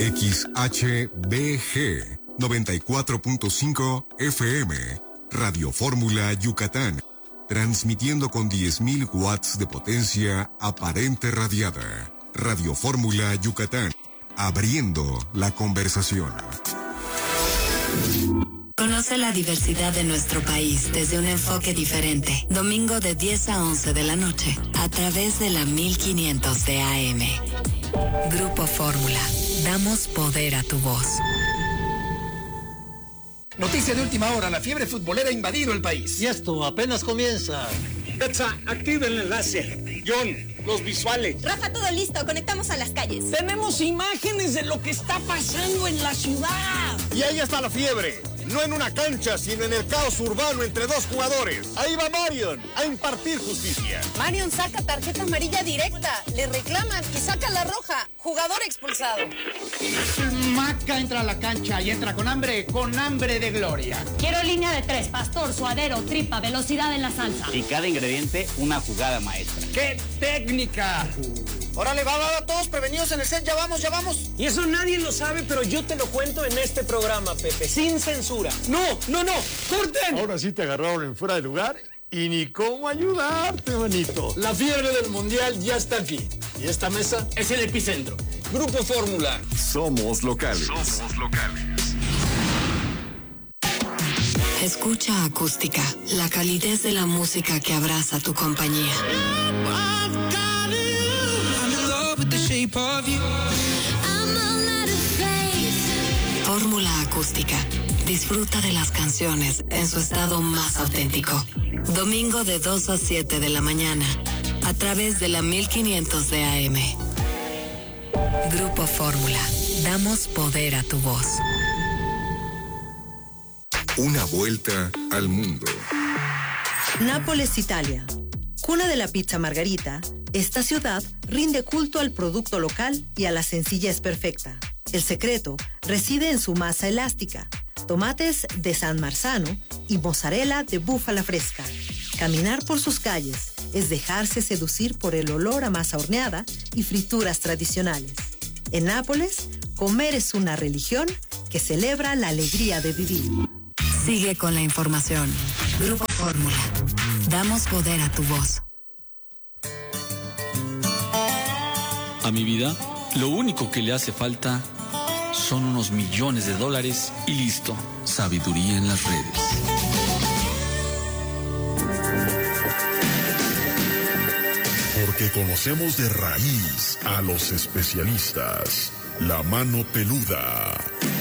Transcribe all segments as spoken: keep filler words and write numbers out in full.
X H B G noventa y cuatro punto cinco F M, Radio Fórmula Yucatán, transmitiendo con diez mil watts de potencia aparente radiada. Radio Fórmula Yucatán, abriendo la conversación. Conoce la diversidad de nuestro país desde un enfoque diferente. Domingo de diez a once de la noche, a través de la mil quinientos de A M. Grupo Fórmula. Damos poder a tu voz. Noticia de última hora, la fiebre futbolera ha invadido el país. Y esto apenas comienza. Betsa, activa el enlace. John, los visuales. Rafa, todo listo, conectamos a las calles. Tenemos imágenes de lo que está pasando en la ciudad. Y ahí está la fiebre. No en una cancha, sino en el caos urbano entre dos jugadores. Ahí va Marion a impartir justicia. Marion saca tarjeta amarilla directa, le reclaman y saca la roja. Jugador expulsado. Maca entra a la cancha y entra con hambre, con hambre de gloria. Quiero línea de tres, pastor, suadero, tripa, velocidad en la salsa. Y cada ingrediente, una jugada maestra. ¡Qué técnica! Órale, va, va, va, todos prevenidos en el set, ya vamos, ya vamos. Y eso nadie lo sabe, pero yo te lo cuento en este programa, Pepe, sin censura. No, no, no, corten. Ahora sí te agarraron en fuera de lugar y ni cómo ayudarte, manito. La fiebre del mundial ya está aquí. Y esta mesa es el epicentro. Grupo Fórmula. Somos locales. Somos locales. Escucha Acústica, la calidez de la música que abraza tu compañía. Fórmula Acústica. Disfruta de las canciones en su estado más auténtico. Domingo de dos a siete de la mañana, a través de la mil quinientos de A M. Grupo Fórmula. Damos poder a tu voz. Una vuelta al mundo. Nápoles, Italia. Cuna de la pizza margarita, esta ciudad rinde culto al producto local y a la sencillez perfecta. El secreto reside en su masa elástica, tomates de San Marzano y mozzarella de búfala fresca. Caminar por sus calles es dejarse seducir por el olor a masa horneada y frituras tradicionales. En Nápoles, comer es una religión que celebra la alegría de vivir. Sigue con la información. Grupo Fórmula. Damos poder a tu voz. A mi vida, lo único que le hace falta son unos millones de dólares y listo. Sabiduría en las redes. Porque conocemos de raíz a los especialistas. La mano peluda.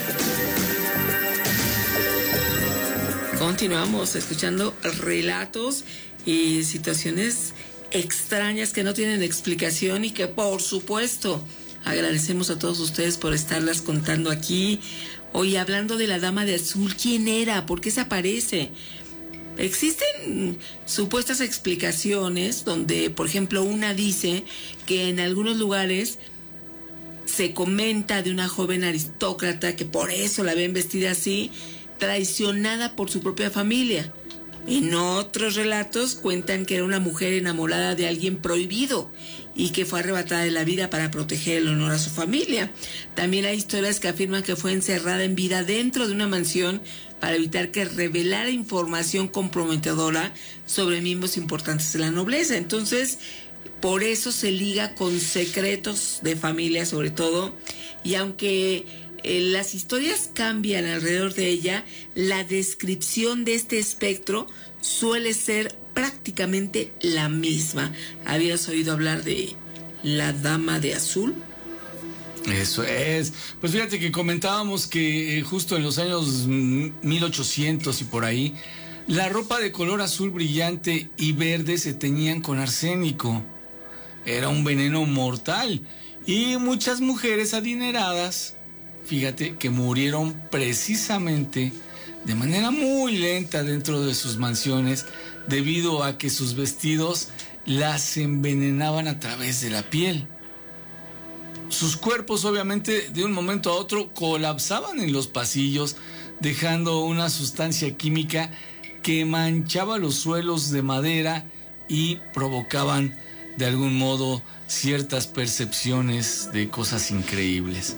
Continuamos escuchando relatos y situaciones extrañas que no tienen explicación y que, por supuesto, agradecemos a todos ustedes por estarlas contando aquí. Hoy hablando de la Dama de Azul, ¿quién era? ¿Por qué se aparece? Existen supuestas explicaciones donde, por ejemplo, una dice que en algunos lugares se comenta de una joven aristócrata que por eso la ven vestida así, traicionada por su propia familia. En otros relatos cuentan que era una mujer enamorada de alguien prohibido y que fue arrebatada de la vida para proteger el honor a su familia. También hay historias que afirman que fue encerrada en vida dentro de una mansión para evitar que revelara información comprometedora sobre miembros importantes de la nobleza. Entonces, por eso se liga con secretos de familia sobre todo, y aunque eh, las historias cambian alrededor de ella, la descripción de este espectro suele ser prácticamente la misma. ¿Habías oído hablar de la Dama de Azul? Eso es. Pues fíjate que comentábamos que eh, justo en los años mil ochocientos y por ahí, la ropa de color azul brillante y verde se teñían con arsénico. Era un veneno mortal. Y muchas mujeres adineradas, fíjate, que murieron precisamente de manera muy lenta dentro de sus mansiones debido a que sus vestidos las envenenaban a través de la piel. Sus cuerpos, obviamente, de un momento a otro colapsaban en los pasillos, dejando una sustancia química que manchaba los suelos de madera y provocaban, de algún modo, ciertas percepciones de cosas increíbles.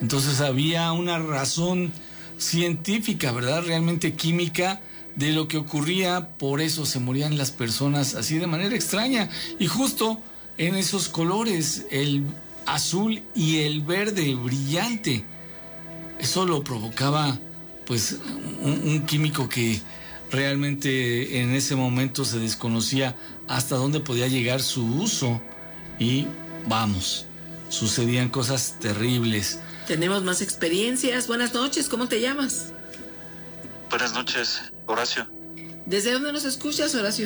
Entonces había una razón científica, ¿verdad? Realmente química de lo que ocurría, por eso se morían las personas así de manera extraña. Y justo en esos colores, el azul y el verde brillante, eso lo provocaba pues un, un químico que realmente en ese momento se desconocía hasta dónde podía llegar su uso y vamos, sucedían cosas terribles. Tenemos más experiencias. Buenas noches, ¿cómo te llamas? Buenas noches, Horacio. ¿Desde dónde nos escuchas, Horacio?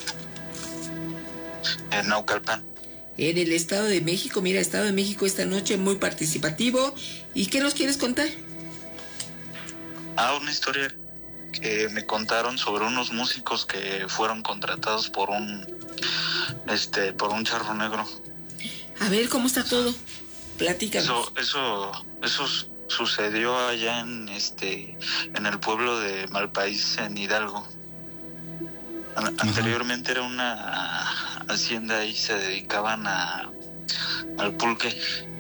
En Naucalpan. En el Estado de México. Mira, Estado de México esta noche muy participativo. ¿Y qué nos quieres contar? Ah, una historia que me contaron sobre unos músicos que fueron contratados por un este por un charro negro. A ver, ¿cómo está todo? Platícanos. Eso eso eso sucedió allá en este en el pueblo de Malpaís, en Hidalgo. An- anteriormente era una hacienda y se dedicaban a al pulque.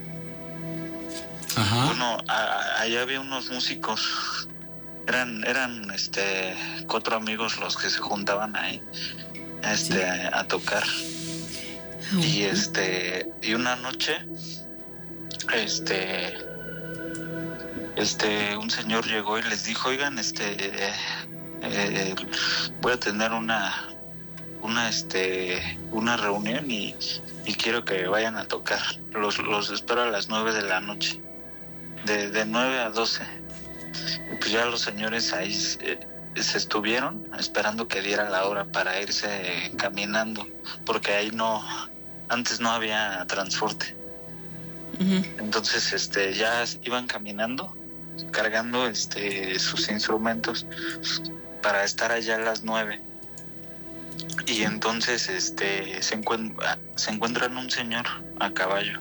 Ajá. Bueno, a, a, allá había unos músicos. Eran, eran este cuatro amigos los que se juntaban ahí este sí. a, a tocar. Uh-huh. Y este, y una noche, este, este, un señor llegó y les dijo, oigan, este, eh, voy a tener una, una, este, una reunión y, y quiero que vayan a tocar. Los, los espero a las nueve de la noche, de, de nueve a doce. Y pues ya los señores ahí eh, se estuvieron esperando que diera la hora para irse caminando, porque ahí no, antes no había transporte. Uh-huh. Entonces este ya iban caminando, cargando este sus instrumentos para estar allá a las nueve. Y entonces este se encuentra, se encuentran un señor a caballo,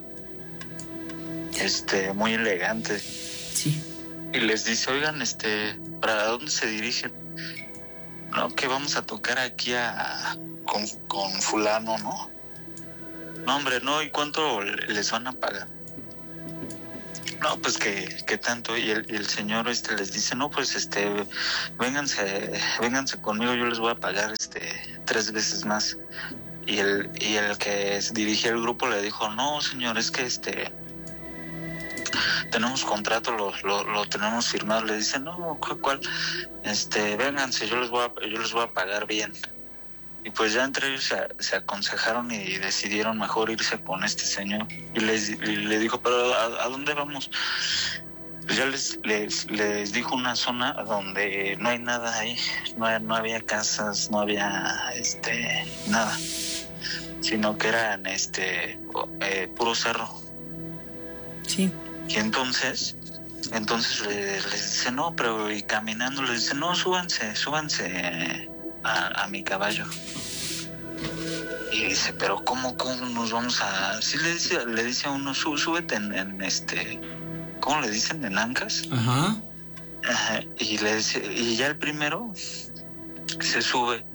este muy elegante. Sí. Y les dice, oigan, este, ¿para dónde se dirigen? No, que vamos a tocar aquí a con, con fulano, ¿no? No, hombre, no, ¿y cuánto les van a pagar? No, pues que, que tanto. Y el, y el señor este les dice, no, pues este, vénganse, vénganse conmigo, yo les voy a pagar este tres veces más. Y el, y el que dirigía el grupo le dijo, no, señor, es que este tenemos contrato, lo, lo, lo tenemos firmado. Le dice, no, ¿cuál? Este, vénganse, yo les voy a, yo les voy a pagar bien. Y pues ya entre ellos se, se aconsejaron y decidieron mejor irse con este señor. Y les y le dijo, pero ¿a, a dónde vamos? Pues ya les, les les dijo una zona donde no hay nada ahí, no, no había casas, no había este nada, sino que eran este eh, puro cerro. Sí. Y entonces, entonces les, les dice, no, pero y caminando les dice, no, súbanse, súbanse a, a mi caballo. Y dice, pero ¿cómo, cómo nos vamos a...? Sí le dice, le dice a uno, Sú, súbete en, en este, ¿cómo le dicen? En ancas. Ajá. Ajá. Y le dice, y ya el primero se sube.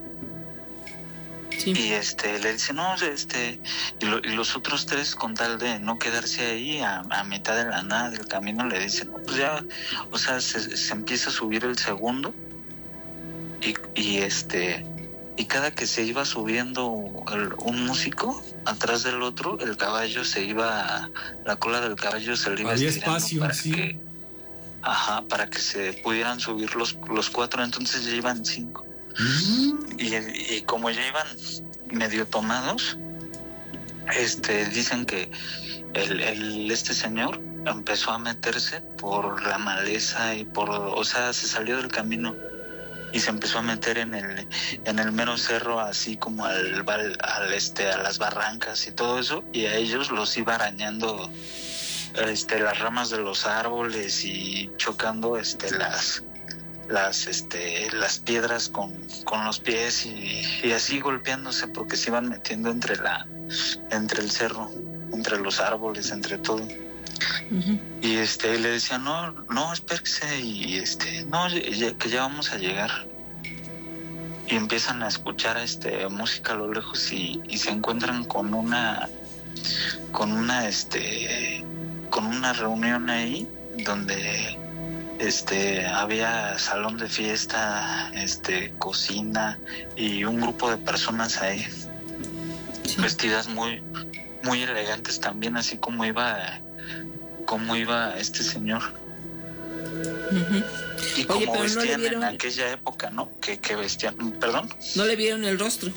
Sí. Y este le dice, no, este, y, lo, y los otros tres, con tal de no quedarse ahí a, a mitad de la nada del camino, le dicen, no, pues ya, o sea, se, se empieza a subir el segundo, y, y este, y cada que se iba subiendo el, un músico atrás del otro, el caballo se iba, la cola del caballo se le iba había estirando espacio, para sí. que, ajá, para que se pudieran subir los, los cuatro, entonces ya iban cinco. Y, y como ya iban medio tomados, este dicen que el, el este señor empezó a meterse por la maleza y por, o sea, se salió del camino y se empezó a meter en el en el mero cerro, así como al, al este a las barrancas y todo eso, y a ellos los iba arañando este las ramas de los árboles y chocando este las las este las piedras con, con los pies y, y así golpeándose porque se iban metiendo entre la entre el cerro, entre los árboles, entre todo. Uh-huh. Y este le decía, no, no, espérese, y este, no, ya, que ya vamos a llegar. Y empiezan a escuchar este música a lo lejos y, y se encuentran con una con una este con una reunión ahí donde este había salón de fiesta, este cocina y un grupo de personas ahí sí. vestidas muy muy elegantes también, así como iba como iba este señor. Uh-huh. Y Oye, como vestían no vieron... en aquella época, ¿no? Que, que vestían, perdón. ¿No le vieron el rostro?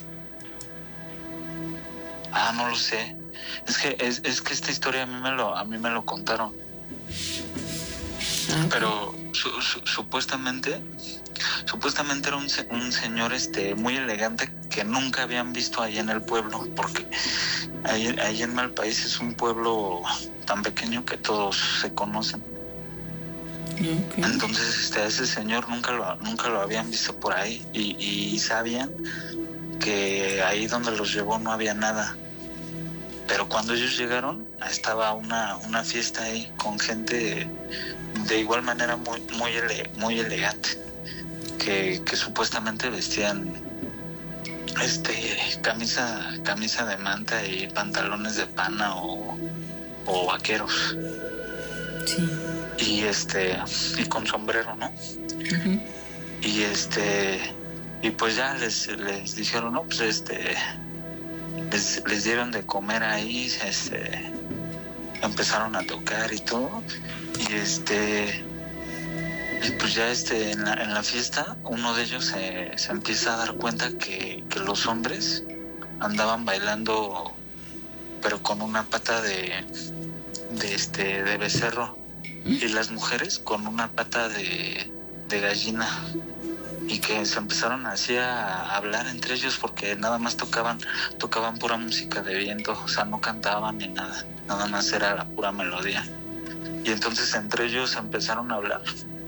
Ah, no lo sé. Es que es, es que esta historia a mí me lo a mí me lo contaron. Ah, pero su, su, supuestamente supuestamente era un, un señor este muy elegante que nunca habían visto ahí en el pueblo, porque ahí, ahí en Malpaís es un pueblo tan pequeño que todos se conocen. Okay. Entonces este, a ese señor nunca lo nunca lo habían visto por ahí y, y sabían que ahí donde los llevó no había nada. Pero cuando ellos llegaron, estaba una, una fiesta ahí con gente de igual manera muy muy ele, muy elegante, que, que supuestamente vestían este camisa camisa de manta y pantalones de pana o, o vaqueros. Sí. Y este y con sombrero, ¿no? Uh-huh. Y este y pues ya les les dijeron, no, pues este Les, les dieron de comer ahí, este, empezaron a tocar y todo, y este, y pues ya este, en la, en la fiesta, uno de ellos se, se empieza a dar cuenta que, que los hombres andaban bailando, pero con una pata de, de este, de becerro, y las mujeres con una pata de, de gallina. Y que se empezaron así a hablar entre ellos porque nada más tocaban tocaban pura música de viento, o sea, no cantaban ni nada, nada más era la pura melodía. Y entonces entre ellos empezaron a hablar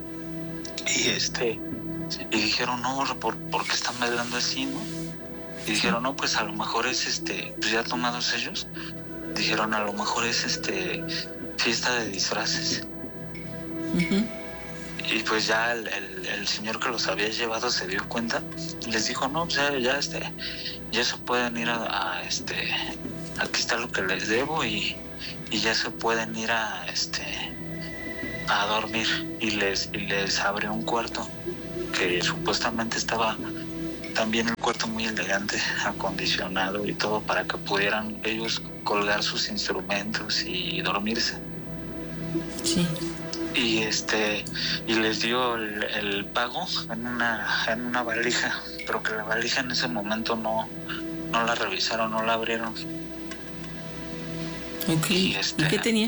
y este y dijeron, no, ¿por, ¿por qué están bailando así, no? Y dijeron, no, pues a lo mejor es este, pues ya tomados ellos, dijeron, a lo mejor es este fiesta de disfraces. Uh-huh. Y pues ya el, el, el señor que los había llevado se dio cuenta y les dijo, no, pues ya, ya este, ya se pueden ir a, a este, aquí está lo que les debo y, y ya se pueden ir a este a dormir. Y les, y les abrió un cuarto que supuestamente estaba también el cuarto muy elegante, acondicionado y todo para que pudieran ellos colgar sus instrumentos y dormirse. Sí. Y este y les dio el, el pago en una en una valija, pero que la valija en ese momento no no la revisaron, no la abrieron. Okay. Y, este, ¿Y qué tenía?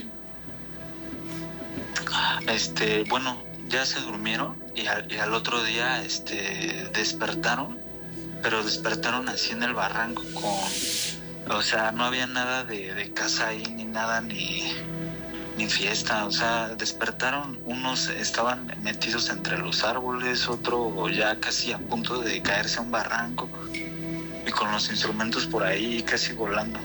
Este, bueno, ya se durmieron y al, y al otro día este despertaron, pero despertaron así en el barranco con, o sea, no había nada de, de casa ahí ni nada ni ni fiesta, o sea, despertaron, unos estaban metidos entre los árboles, otro ya casi a punto de caerse a un barranco y con los instrumentos por ahí casi volando.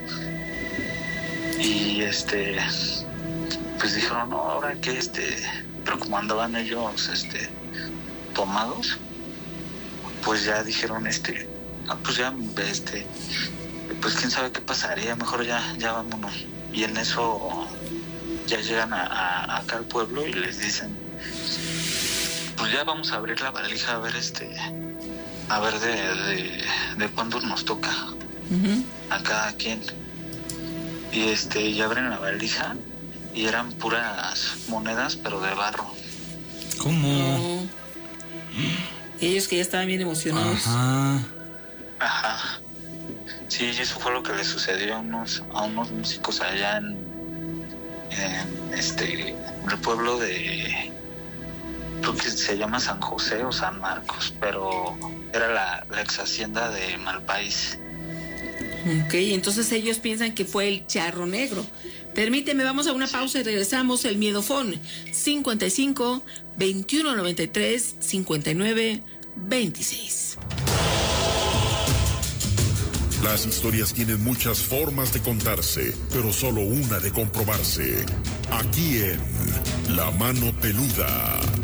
Y este pues dijeron, no, ahora que este, pero como andaban ellos este tomados, pues ya dijeron este, ah, pues ya este, pues quién sabe qué pasaría, mejor ya, ya vámonos. Y en eso ya llegan a, a, acá al pueblo y les dicen, pues ya vamos a abrir la valija a ver este a ver de, de, de cuándo nos toca uh-huh. a cada quien. Y este y abren la valija y eran puras monedas pero de barro. ¿Cómo? Oh. Ellos que ya estaban bien emocionados. Ajá. Ajá. Sí, eso fue lo que le sucedió a unos a unos músicos allá en en este en el pueblo de, creo que se llama San José o San Marcos, pero era la, la ex hacienda de Malpaís. Ok, entonces ellos piensan que fue el charro negro. Permíteme, vamos a una pausa y regresamos. El Miedofón cincuenta y cinco, veintiuno noventa y tres, cincuenta y nueve, veintiséis. Las historias tienen muchas formas de contarse, pero solo una de comprobarse. Aquí en La Mano Peluda.